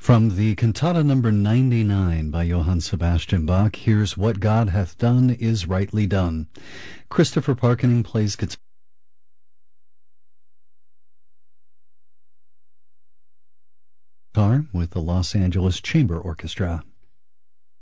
From the cantata number 99 by Johann Sebastian Bach, here's What God Hath Done Is Rightly Done. Christopher Parkening plays guitar with the Los Angeles Chamber Orchestra.